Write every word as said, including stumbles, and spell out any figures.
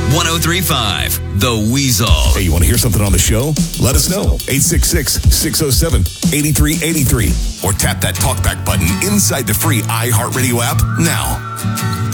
one oh three point five, The Weasel. Hey, you want to hear something on the show? Let us know. eight six six, six oh seven, eight three eight three. Or tap that talkback button inside the free iHeartRadio app now.